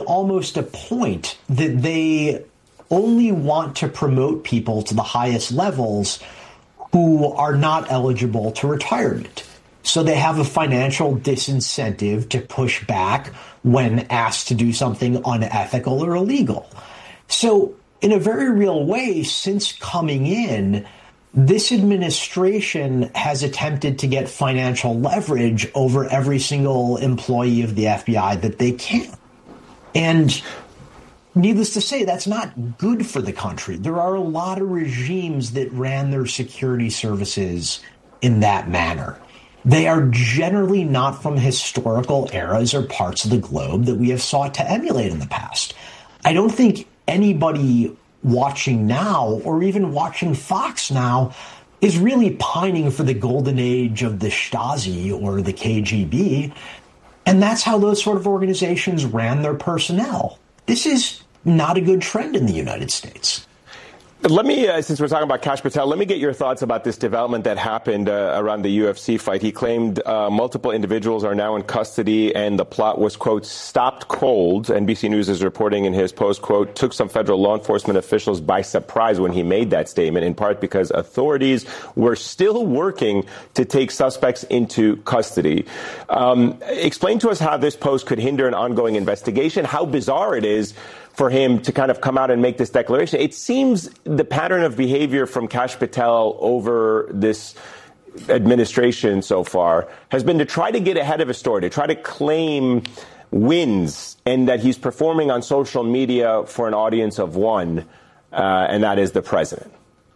almost a point that they only want to promote people to the highest levels who are not eligible to retirement. So they have a financial disincentive to push back when asked to do something unethical or illegal. So in a very real way, since coming in, this administration has attempted to get financial leverage over every single employee of the FBI that they can. And needless to say, that's not good for the country. There are a lot of regimes that ran their security services in that manner. They are generally not from historical eras or parts of the globe that we have sought to emulate in the past. I don't think anybody watching now or even watching Fox now is really pining for the golden age of the Stasi or the KGB. And that's how those sort of organizations ran their personnel. This is not a good trend in the United States. Let me, since we're talking about Kash Patel, let me get your thoughts about this development that happened around the UFC fight. He claimed multiple individuals are now in custody and the plot was, quote, stopped cold. NBC News is reporting in his post, quote, took some federal law enforcement officials by surprise when he made that statement, in part because authorities were still working to take suspects into custody. Explain to us how this post could hinder an ongoing investigation, how bizarre it is for him to kind of come out and make this declaration. It seems the pattern of behavior from Kash Patel over this administration so far has been to try to get ahead of a story, to try to claim wins, and that he's performing on social media for an audience of one, and that is the president.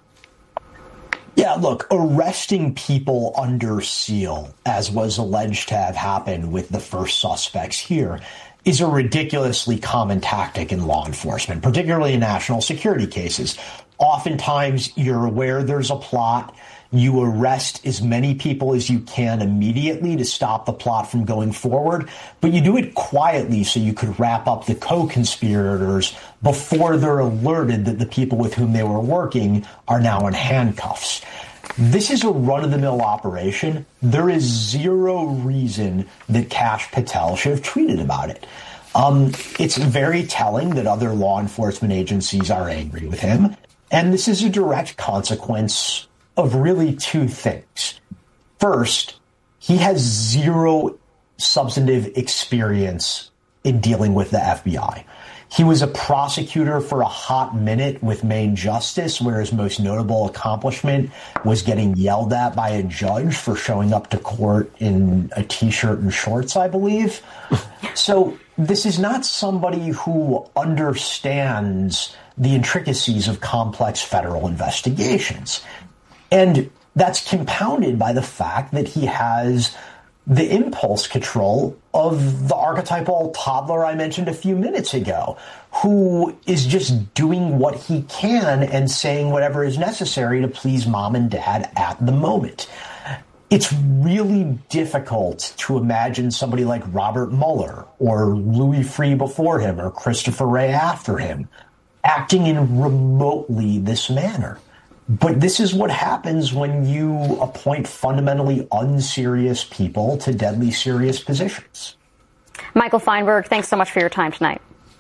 Yeah, look, arresting people under seal, as was alleged to have happened with the first suspects here, is a ridiculously common tactic in law enforcement, particularly in national security cases. Oftentimes, you're aware there's a plot. You arrest as many people as you can immediately to stop the plot from going forward, but you do it quietly so you could wrap up the co-conspirators before they're alerted that the people with whom they were working are now in handcuffs. This is a run-of-the-mill operation. There is zero reason that Kash Patel should have tweeted about it. It's very telling that other law enforcement agencies are angry with him. And this is a direct consequence of really two things. First, he has zero substantive experience in dealing with the FBI. He was a prosecutor for a hot minute with Maine Justice, where his most notable accomplishment was getting yelled at by a judge for showing up to court in a T-shirt and shorts, I believe. So this is not somebody who understands the intricacies of complex federal investigations. And that's compounded by the fact that he has the impulse control of the archetypal toddler I mentioned a few minutes ago, who is just doing what he can and saying whatever is necessary to please mom and dad at the moment. It's really difficult to imagine somebody like Robert Mueller or Louis Freeh before him or Christopher Wray after him acting in remotely this manner. But this is what happens when you appoint fundamentally unserious people to deadly serious positions. Michael Feinberg, thanks so much for your time tonight.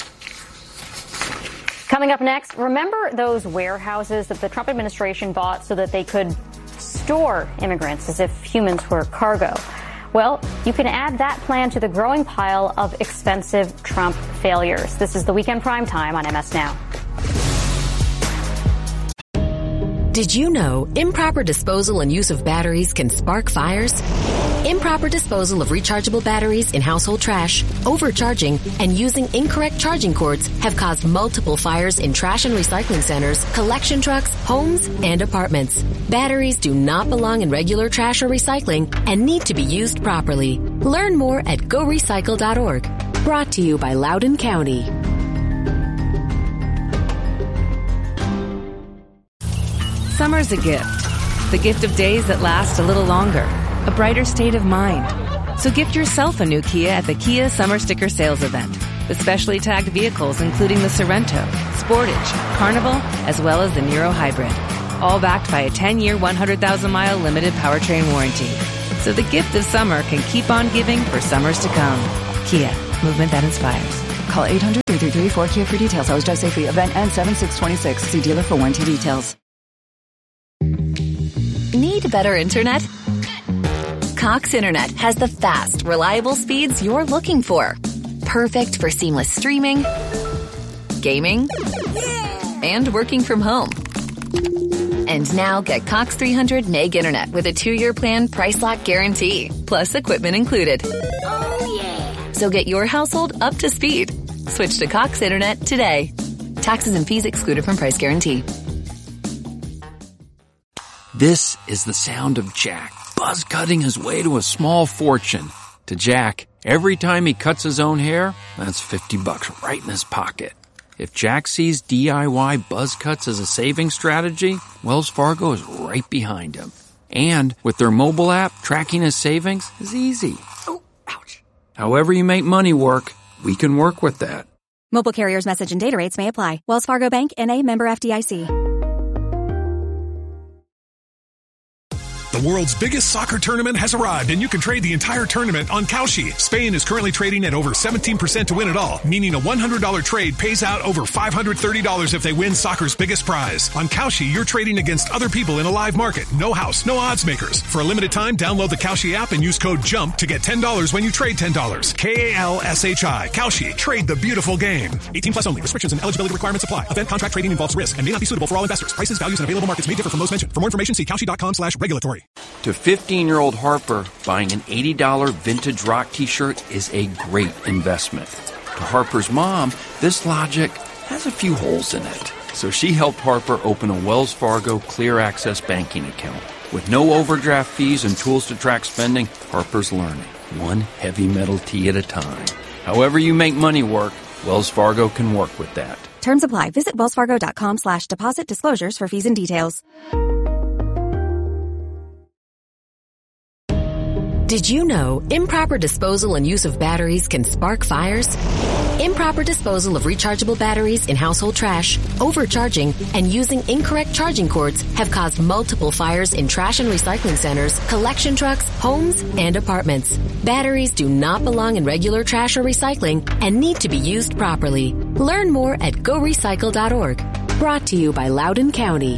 Coming up next, remember those warehouses that the Trump administration bought so that they could store immigrants as if humans were cargo? Well, you can add that plan to the growing pile of expensive Trump failures. This is the Weekend Primetime on MS Now. Did you know improper disposal and use of batteries can spark fires? Improper disposal of rechargeable batteries in household trash, overcharging, and using incorrect charging cords have caused multiple fires in trash and recycling centers, collection trucks, homes, and apartments. Batteries do not belong in regular trash or recycling and need to be used properly. Learn more at gorecycle.org. Brought to you by Loudoun County. Summer's a gift. The gift of days that last a little longer. A brighter state of mind. So gift yourself a new Kia at the Kia Summer Sticker Sales Event. With specially tagged vehicles including the Sorento, Sportage, Carnival, as well as the Niro Hybrid. All backed by a 10-year, 100,000-mile limited powertrain warranty. So the gift of summer can keep on giving for summers to come. Kia, movement that inspires. Call 800-333-4KIA for details. Always drive safely. Event ends 7/6/26. See dealer for warranty details. Need better internet? Cox Internet has the fast, reliable speeds you're looking for. Perfect for seamless streaming, gaming, and working from home. And now get Cox 300 meg internet with a 2-year plan price lock guarantee, plus equipment included. Oh, yeah. So get your household up to speed. Switch to Cox Internet today. Taxes and fees excluded from price guarantee. This is the sound of Jack, buzz cutting his way to a small fortune. To Jack, every time he cuts his own hair, that's $50 right in his pocket. If Jack sees DIY buzz cuts as a saving strategy, Wells Fargo is right behind him. And with their mobile app, tracking his savings is easy. Oh, ouch. However you make money work, we can work with that. Mobile carriers' message and data rates may apply. Wells Fargo Bank, N.A., member FDIC. The world's biggest soccer tournament has arrived, and you can trade the entire tournament on Kalshi. Spain is currently trading at over 17% to win it all, meaning a $100 trade pays out over $530 if they win soccer's biggest prize. On Kalshi, you're trading against other people in a live market. No house, no odds makers. For a limited time, download the Kalshi app and use code JUMP to get $10 when you trade $10. Kalshi. Kalshi. Trade the beautiful game. 18 plus only. Restrictions and eligibility requirements apply. Event contract trading involves risk and may not be suitable for all investors. Prices, values, and available markets may differ from those mentioned. For more information, see kalshi.com/regulatory. To 15-year-old Harper, buying an $80 vintage rock t-shirt is a great investment. To Harper's mom, this logic has a few holes in it. So she helped Harper open a Wells Fargo Clear Access banking account. With no overdraft fees and tools to track spending, Harper's learning, one heavy metal tee at a time. However you make money work, Wells Fargo can work with that. Terms apply. Visit wellsfargo.com/deposit disclosures for fees and details. Did you know improper disposal and use of batteries can spark fires? Improper disposal of rechargeable batteries in household trash, overcharging, and using incorrect charging cords have caused multiple fires in trash and recycling centers, collection trucks, homes, and apartments. Batteries do not belong in regular trash or recycling and need to be used properly. Learn more at gorecycle.org. Brought to you by Loudoun County.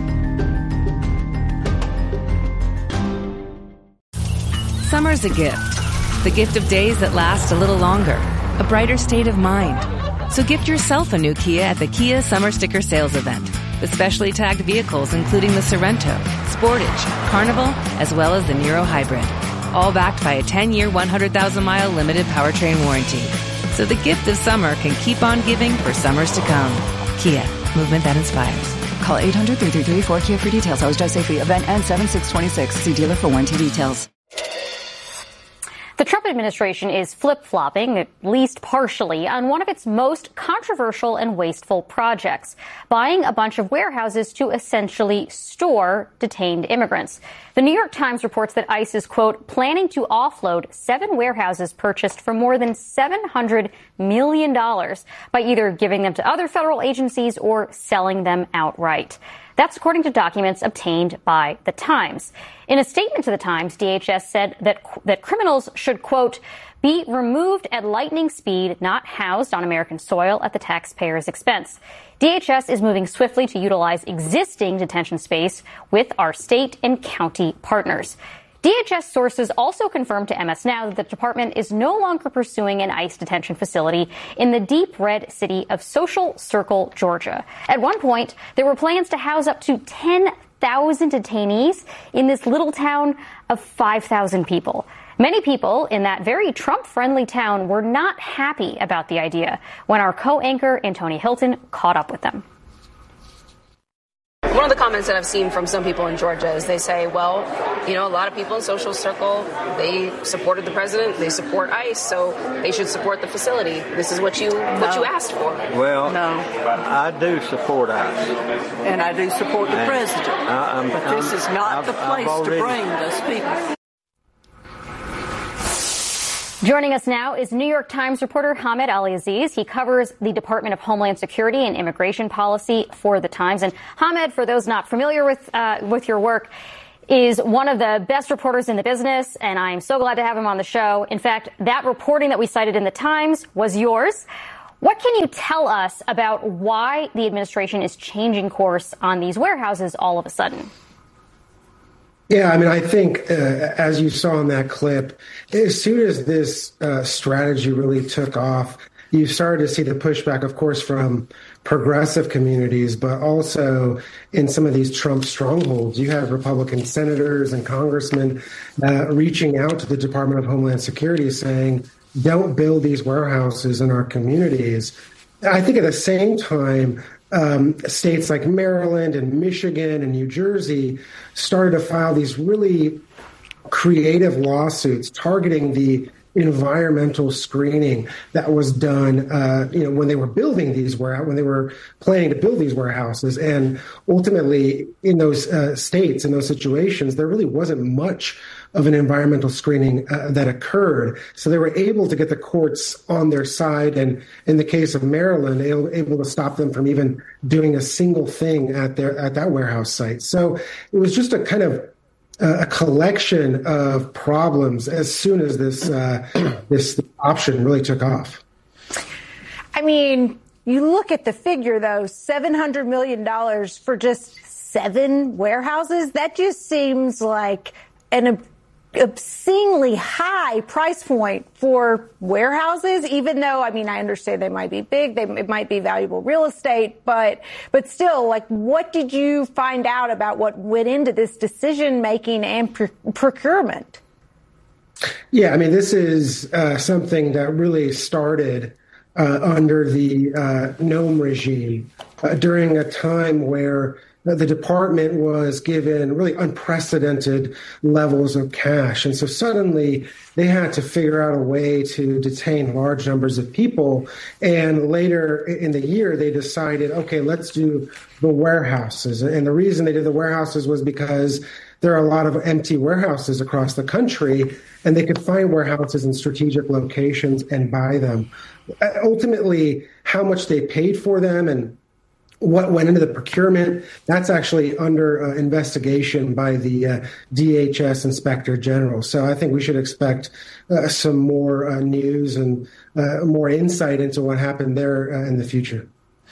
Summer's a gift. The gift of days that last a little longer. A brighter state of mind. So gift yourself a new Kia at the Kia Summer Sticker Sales Event. With specially tagged vehicles including the Sorrento, Sportage, Carnival, as well as the Niro Hybrid. All backed by a 10-year, 100,000-mile limited powertrain warranty. So the gift of summer can keep on giving for summers to come. Kia, movement that inspires. Call 800-333-4KIA for details. Always drive safely. Event ends 7/6/26. See dealer for warranty details. The Trump administration is flip-flopping, at least partially, on one of its most controversial and wasteful projects, buying a bunch of warehouses to essentially store detained immigrants. The New York Times reports that ICE is, quote, planning to offload 7 warehouses purchased for more than $700 million by either giving them to other federal agencies or selling them outright. That's according to documents obtained by The Times. In a statement to The Times, DHS said that criminals should, quote, be removed at lightning speed, not housed on American soil at the taxpayer's expense. DHS is moving swiftly to utilize existing detention space with our state and county partners. DHS sources also confirmed to MS Now that the department is no longer pursuing an ICE detention facility in the deep red city of Social Circle, Georgia. At one point, there were plans to house up to 10,000 detainees in this little town of 5,000 people. Many people in that very Trump-friendly town were not happy about the idea when our co-anchor, Antonia Hilton, caught up with them. One of the comments that I've seen from some people in Georgia is they say, well, you know, a lot of people in Social Circle, they supported the president, they support ICE, so they should support the facility. This is what you asked for. Well, no, I do support ICE. And I do support the president. But this is not the place to bring those people. Joining us now is New York Times reporter Hamed Ali-Aziz. He covers the Department of Homeland Security and immigration policy for The Times. And Hamed, for those not familiar with your work, is one of the best reporters in the business, and I'm so glad to have him on the show. In fact, that reporting that we cited in The Times was yours. What can you tell us about why the administration is changing course on these warehouses all of a sudden? Yeah, I mean, I think, as you saw in that clip, as soon as this strategy really took off, you started to see the pushback, of course, from progressive communities, but also in some of these Trump strongholds. You have Republican senators and congressmen reaching out to the Department of Homeland Security saying, don't build these warehouses in our communities. I think at the same time, states like Maryland and Michigan and New Jersey started to file these really creative lawsuits targeting the environmental screening that was done, when they were building these when they were planning to build these warehouses. And ultimately, in those states, in those situations, there really wasn't much of an environmental screening that occurred. So they were able to get the courts on their side. And in the case of Maryland, they were able to stop them from even doing a single thing at that warehouse site. So it was just a kind of a collection of problems as soon as this option really took off. I mean, you look at the figure, though, $700 million for just 7 warehouses. That just seems like an obscenely high price point for warehouses, even though, I mean, I understand they might be big, it might be valuable real estate, but still, like, what did you find out about what went into this decision making and procurement? Yeah, I mean, this is something that really started under the Nome regime during a time where the department was given really unprecedented levels of cash. And so suddenly they had to figure out a way to detain large numbers of people. And later in the year, they decided, okay, let's do the warehouses. And the reason they did the warehouses was because there are a lot of empty warehouses across the country, and they could find warehouses in strategic locations and buy them. Ultimately, how much they paid for them and what went into the procurement, that's actually under investigation by the DHS Inspector General. So I think we should expect some more news and more insight into what happened there in the future.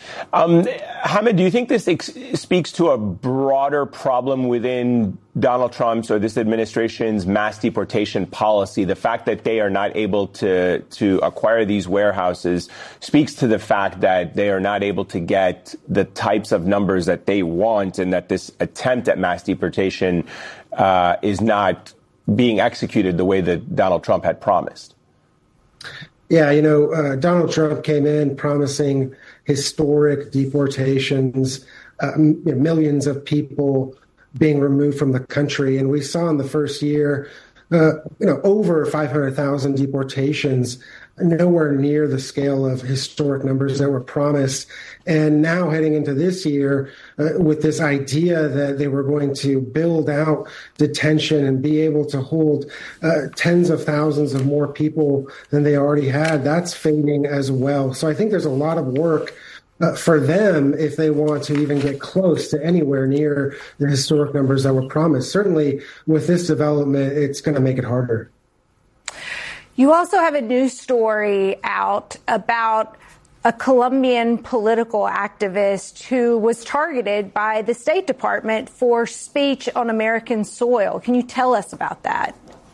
Hamid, do you think this speaks to a broader problem within Donald Trump's or this administration's mass deportation policy? The fact that they are not able to acquire these warehouses speaks to the fact that they are not able to get the types of numbers that they want, and that this attempt at mass deportation is not being executed the way that Donald Trump had promised. Yeah, Donald Trump came in promising historic deportations, millions of people being removed from the country. And we saw in the first year, over 500,000 deportations, nowhere near the scale of historic numbers that were promised. And now heading into this year with this idea that they were going to build out detention and be able to hold tens of thousands of more people than they already had, that's fading as well. So I think there's a lot of work for them if they want to even get close to anywhere near the historic numbers that were promised. Certainly with this development, it's going to make it harder. You also have a news story out about a Colombian political activist who was targeted by the State Department for speech on American soil. Can you tell us about that?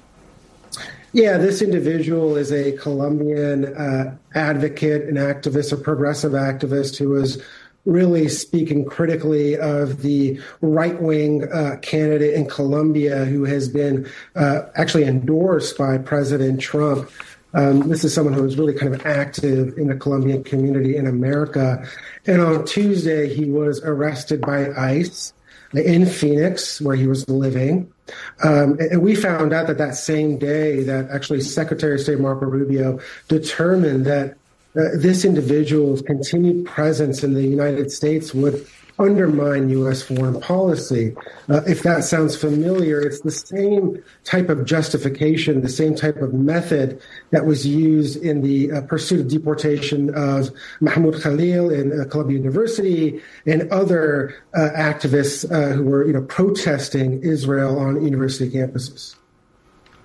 Yeah, this individual is a Colombian advocate, an activist, a progressive activist who was really speaking critically of the right-wing candidate in Colombia who has been actually endorsed by President Trump. This is someone who is really kind of active in the Colombian community in America. And on Tuesday, he was arrested by ICE in Phoenix, where he was living. And we found out that same day that actually Secretary of State Marco Rubio determined that this individual's continued presence in the United States would undermine U.S. foreign policy. If that sounds familiar, it's the same type of justification, the same type of method that was used in the pursuit of deportation of Mahmoud Khalil in Columbia University and other activists who were, protesting Israel on university campuses.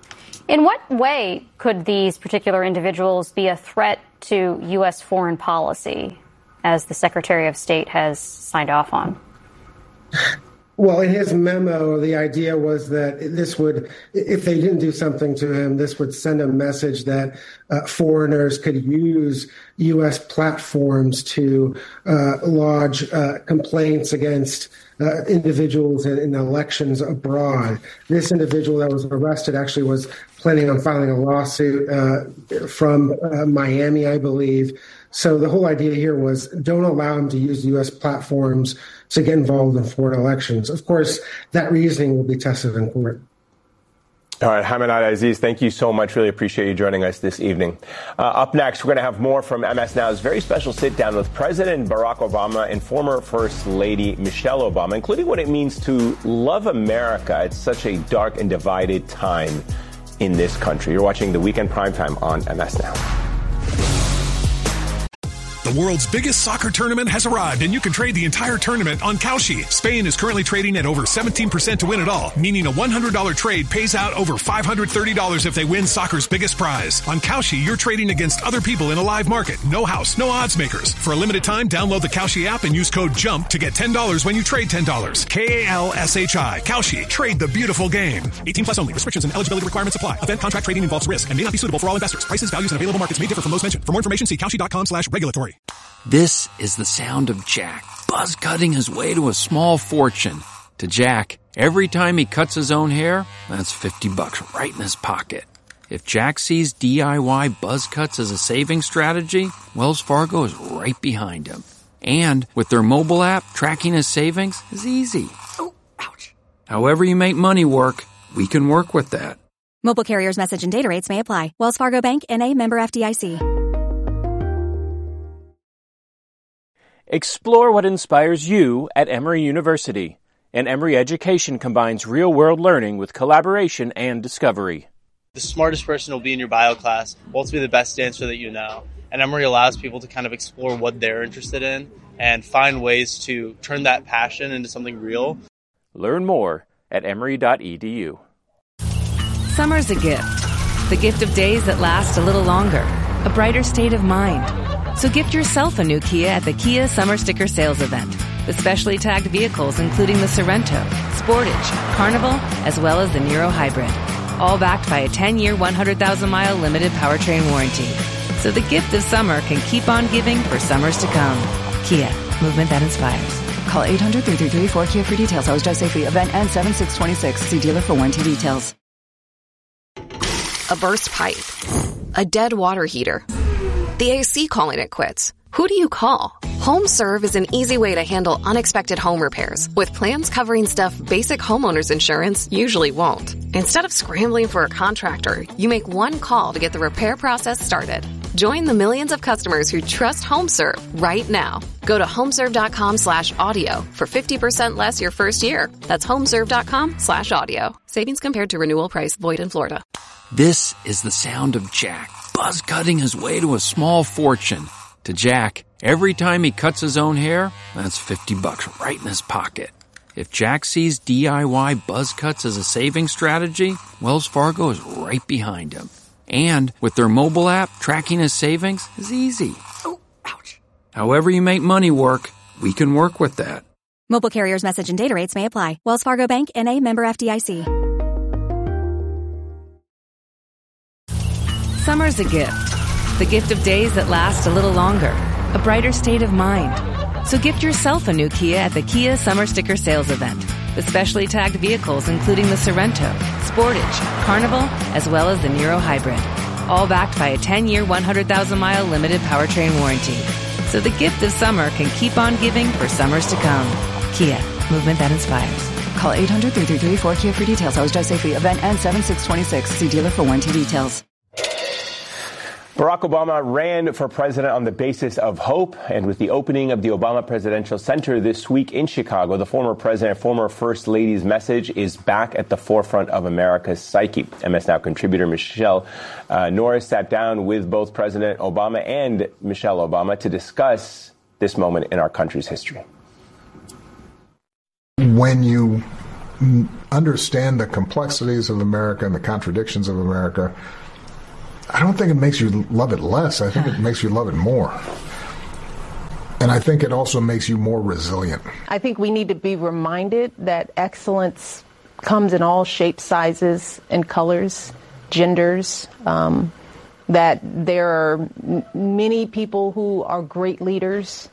In what way could these particular individuals be a threat to U.S. foreign policy, as the Secretary of State has signed off on? Well, in his memo, the idea was that this would, if they didn't do something to him, this would send a message that foreigners could use U.S. platforms to lodge complaints against individuals in elections abroad. This individual that was arrested actually was planning on filing a lawsuit from Miami, I believe. So the whole idea here was don't allow him to use U.S. platforms to get involved in foreign elections. Of course, that reasoning will be tested in court. All right, Hamid Aziz, thank you so much. Really appreciate you joining us this evening. Up next, we're going to have more from MS Now's very special sit-down with President Barack Obama and former First Lady Michelle Obama, including what it means to love America at such a dark and divided time in this country. You're watching The Weekend Primetime on MS Now. The world's biggest soccer tournament has arrived, and you can trade the entire tournament on Kalshi. Spain is currently trading at over 17% to win it all, meaning a $100 trade pays out over $530 if they win soccer's biggest prize. On Kalshi, you're trading against other people in a live market. No house, no odds makers. For a limited time, download the Kalshi app and use code JUMP to get $10 when you trade $10. Kalshi. Kalshi. Trade the beautiful game. 18 plus only. Restrictions and eligibility requirements apply. Event contract trading involves risk and may not be suitable for all investors. Prices, values, and available markets may differ from those mentioned. For more information, see Kalshi.com/regulatory. This is the sound of Jack, buzz cutting his way to a small fortune. To Jack, every time he cuts his own hair, that's $50 right in his pocket. If Jack sees DIY buzz cuts as a saving strategy, Wells Fargo is right behind him. And with their mobile app, tracking his savings is easy. Oh, ouch. However you make money work, we can work with that. Mobile carriers' message and data rates may apply. Wells Fargo Bank, N.A., member FDIC. Explore what inspires you at Emory University. And Emory education combines real-world learning with collaboration and discovery. The smartest person will be in your bio class, will also be the best dancer that you know. And Emory allows people to kind of explore what they're interested in and find ways to turn that passion into something real. Learn more at emory.edu. Summer's a gift. The gift of days that last a little longer. A brighter state of mind. So gift yourself a new Kia at the Kia Summer Sticker Sales Event. With specially tagged vehicles including the Sorento, Sportage, Carnival, as well as the Niro Hybrid. All backed by a 10-year, 100,000-mile limited powertrain warranty. So the gift of summer can keep on giving for summers to come. Kia, movement that inspires. Call 800-333-4KIA for details. How's Drive Safely. Event ends 7/6/26. See dealer for warranty details. A burst pipe. A dead water heater. The AC calling it quits. Who do you call? HomeServe is an easy way to handle unexpected home repairs with plans covering stuff basic homeowners insurance usually won't. Instead of scrambling for a contractor, you make one call to get the repair process started. Join the millions of customers who trust HomeServe right now. Go to homeserve.com/audio for 50% less your first year. That's homeserve.com/audio. Savings compared to renewal price void in Florida. This is the sound of Jack, buzz cutting his way to a small fortune. To Jack, every time he cuts his own hair, that's $50 right in his pocket. If Jack sees DIY buzz cuts as a saving strategy, Wells Fargo is right behind him. And with their mobile app, tracking his savings is easy. Oh, ouch. However you make money work, we can work with that. Mobile carriers' message and data rates may apply. Wells Fargo Bank, N.A., member FDIC. Summer's a gift. The gift of days that last a little longer. A brighter state of mind. So gift yourself a new Kia at the Kia Summer Sticker Sales Event. With specially tagged vehicles including the Sorento, Sportage, Carnival, as well as the Niro Hybrid. All backed by a 10-year, 100,000-mile limited powertrain warranty. So the gift of summer can keep on giving for summers to come. Kia, movement that inspires. Call 800-333-4KIA for details. How's Drive Safely. Event ends 7/6/26. See dealer for warranty details. Barack Obama ran for president on the basis of hope, and with the opening of the Obama Presidential Center this week in Chicago, the former president, former First Lady's message is back at the forefront of America's psyche. MS Now contributor Michelle Norris sat down with both President Obama and Michelle Obama to discuss this moment in our country's history. When you understand the complexities of America and the contradictions of America, I don't think it makes you love it less. I think it makes you love it more. And I think it also makes you more resilient. I think we need to be reminded that excellence comes in all shapes, sizes, and colors, genders, that there are many people who are great leaders,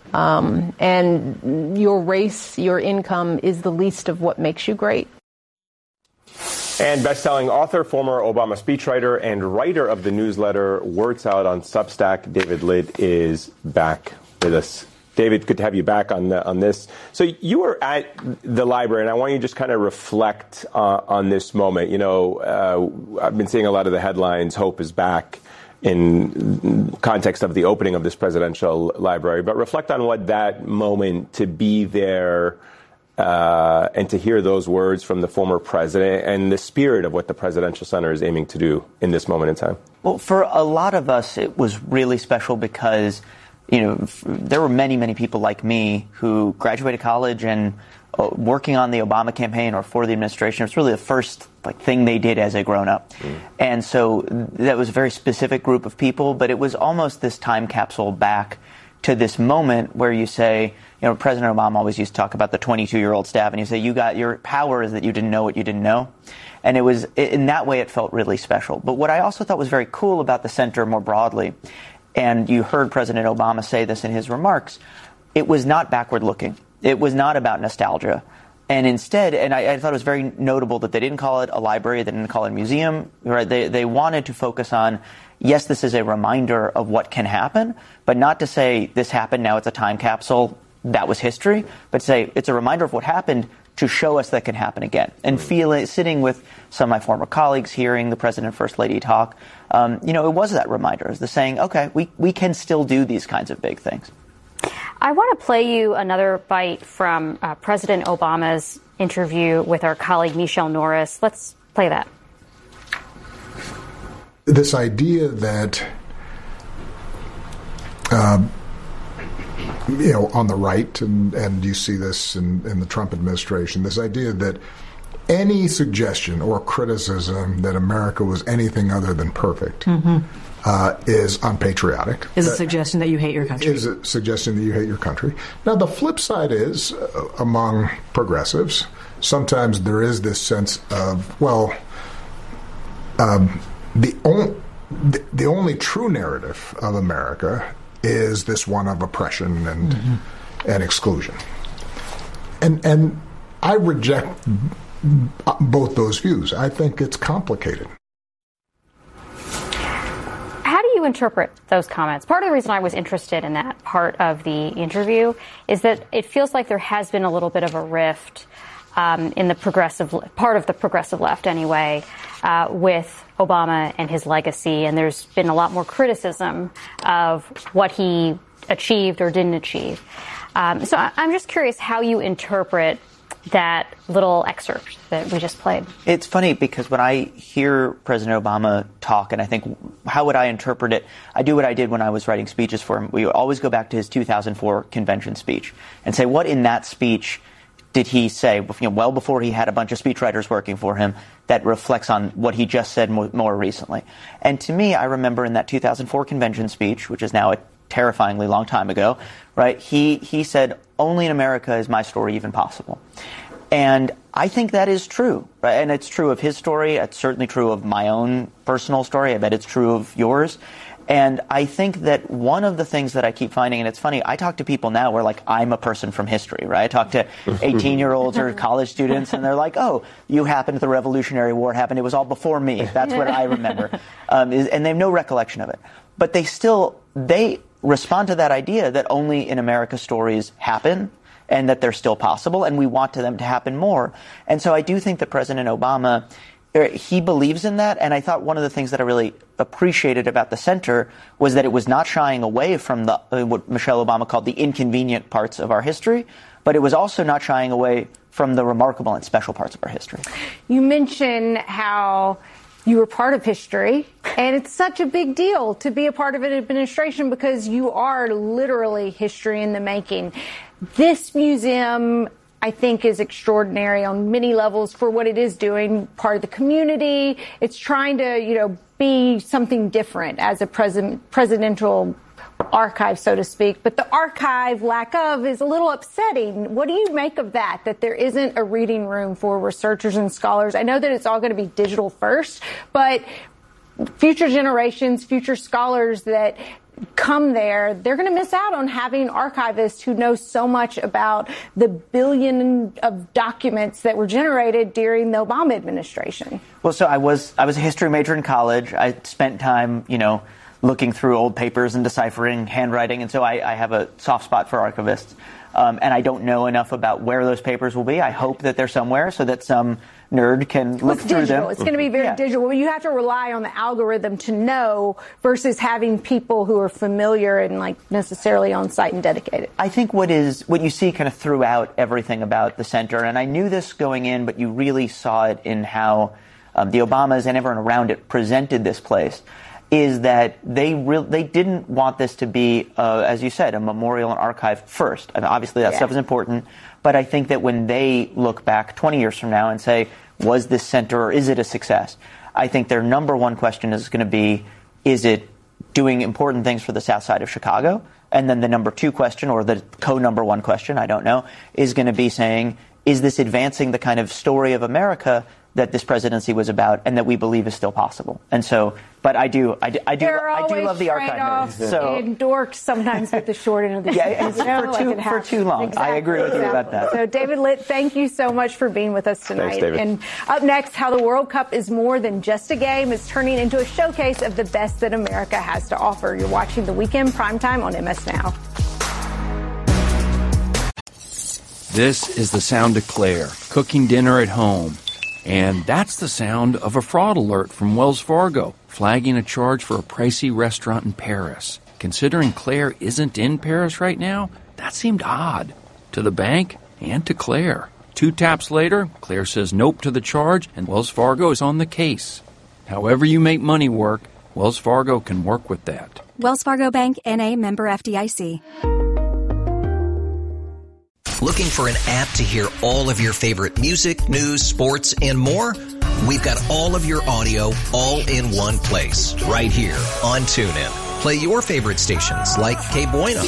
and your race, your income is the least of what makes you great. And best-selling author, former Obama speechwriter, and writer of the newsletter Words Out on Substack, David Litt, is back with us. David, good to have you back on this. So you were at the library, and I want you to just kind of reflect on this moment. You know, I've been seeing a lot of the headlines, Hope is back, in context of the opening of this presidential library. But reflect on what that moment, to be there and to hear those words from the former president and the spirit of what the Presidential Center is aiming to do in this moment in time. Well, for a lot of us, it was really special because, you know, there were many, many people like me who graduated college and working on the Obama campaign or for the administration. It was really the first thing they did as a grown-up. And so that was a very specific group of people, but it was almost this time capsule back to this moment where you say, you know, President Obama always used to talk about the 22-year-old staff, and you say, you got your power is that you didn't know what you didn't know. And it was, in that way, it felt really special. But what I also thought was very cool about the center more broadly, and you heard President Obama say this in his remarks, it was not backward looking. It was not about nostalgia. And instead, and I thought it was very notable that they didn't call it a library, they didn't call it a museum, right? They wanted to focus on, yes, this is a reminder of what can happen, but not to say this happened, now it's a time capsule, that was history, but say it's a reminder of what happened to show us that can happen again. And sitting with some of my former colleagues, hearing the President and First Lady talk, you know, it was that reminder. It was the saying, okay, we can still do these kinds of big things. I want to play you another bite from President Obama's interview with our colleague Michelle Norris. Let's play that. This idea that, you know, on the right, and you see this in the Trump administration, this idea that any suggestion or criticism that America was anything other than perfect is unpatriotic. Is a suggestion that you hate your country. Is a suggestion that you hate your country. Now, the flip side is, among progressives, sometimes there is this sense of, well, the only true narrative of America is this one of oppression and exclusion. And I reject both those views. I think it's complicated. How do you interpret those comments? Part of the reason I was interested in that part of the interview is that it feels like there has been a little bit of a rift in the progressive part of the progressive left anyway, with Obama and his legacy. And there's been a lot more criticism of what he achieved or didn't achieve. So I'm just curious how you interpret that little excerpt that we just played. It's funny because when I hear President Obama talk, and I think, how would I interpret it? I do what I did when I was writing speeches for him. We always go back to his 2004 convention speech and say, what in that speech did he say, you know, well before he had a bunch of speechwriters working for him, that reflects on what he just said more recently? And to me, I remember in that 2004 convention speech, which is now a terrifyingly long time ago, right, he said, only in America is my story even possible. And I think that is true, right? And it's true of his story. It's certainly true of my own personal story. I bet it's true of yours. And I think that one of the things that I keep finding, and it's funny, I talk to people now where, like, I'm a person from history, right? I talk to 18-year-olds or college students, and they're like, oh, you happened, the Revolutionary War happened, it was all before me. That's what I remember. And they have no recollection of it. But they respond to that idea that only in America stories happen and that they're still possible, and we want them to happen more. And so I do think that President Obama, he believes in that, and I thought one of the things that I really appreciated about the center was that it was not shying away from what Michelle Obama called the inconvenient parts of our history, but it was also not shying away from the remarkable and special parts of our history. You mentioned how you were part of history, and it's such a big deal to be a part of an administration because you are literally history in the making. This museum I think is extraordinary on many levels for what it is doing, part of the community. It's trying to, be something different as a presidential archive, so to speak. But the archive lack of is a little upsetting. What do you make of that there isn't a reading room for researchers and scholars? I know that it's all going to be digital first, but future generations, future scholars that come there, they're going to miss out on having archivists who know so much about the billion of documents that were generated during the Obama administration. Well, so I was a history major in college. I spent time, looking through old papers and deciphering handwriting, and so I have a soft spot for archivists. And I don't know enough about where those papers will be. I hope that they're somewhere so that some nerd can look through them. It's going to be very digital. You have to rely on the algorithm to know versus having people who are familiar and necessarily on site and dedicated. I think what you see kind of throughout everything about the center, and I knew this going in, but you really saw it in how the Obamas and everyone around it presented this place, is that they didn't want this to be, as you said, a memorial and archive first. I mean, obviously, that stuff is important. But I think that when they look back 20 years from now and say, was this center or is it a success? I think their number one question is going to be, is it doing important things for the south side of Chicago? And then the number two question, or the co-number one question, I don't know, is going to be saying, is this advancing the kind of story of America that this presidency was about and that we believe is still possible? And so, but I do love the archive nerds. And dorks sometimes with the short end of the stick. For too long. Exactly. I agree with you about that. So David Litt, thank you so much for being with us tonight. Thanks, David. And up next, how the World Cup is more than just a game. It's turning into a showcase of the best that America has to offer. You're watching The Weekend Primetime on MS Now. This is the sound of Claire, cooking dinner at home. And that's the sound of a fraud alert from Wells Fargo, flagging a charge for a pricey restaurant in Paris. Considering Claire isn't in Paris right now, that seemed odd to the bank and to Claire. 2 taps later, Claire says nope to the charge, and Wells Fargo is on the case. However you make money work, Wells Fargo can work with that. Wells Fargo Bank, N.A., member FDIC. Looking for an app to hear all of your favorite music, news, sports, and more? We've got all of your audio all in one place, right here on TuneIn. Play your favorite stations like Que Bueno,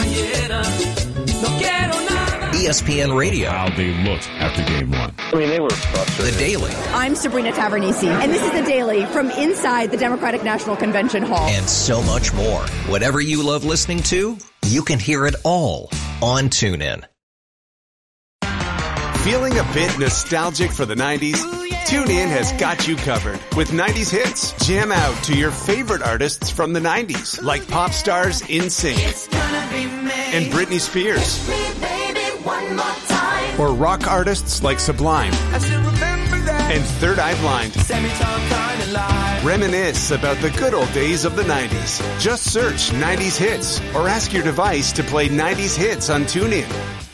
ESPN Radio. How they looked after game one. I mean, they were frustrated. The Daily. I'm Sabrina Tavernisi, and this is The Daily from inside the Democratic National Convention Hall. And so much more. Whatever you love listening to, you can hear it all on TuneIn. Feeling a bit nostalgic for the 90s? TuneIn has got you covered. With 90s hits, jam out to your favorite artists from the 90s, like pop stars NSYNC and Britney Spears. Or rock artists like Sublime and Third Eye Blind. Reminisce about the good old days of the 90s. Just search 90s hits or ask your device to play 90s hits on TuneIn.